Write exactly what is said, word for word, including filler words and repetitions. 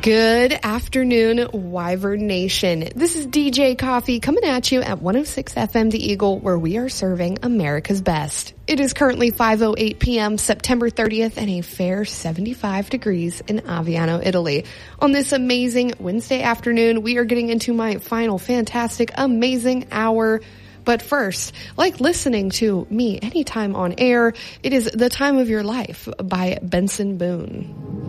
Good afternoon, Wyvern Nation. This is D J Coffee coming at you at one oh six F M The Eagle, where we are serving America's best. It is currently five oh eight p.m. September thirtieth and a fair seventy-five degrees in Aviano, Italy. On this amazing Wednesday afternoon, we are getting into my final fantastic, amazing hour. But first, like listening to me anytime on air, it is The Time of Your Life by Benson Boone.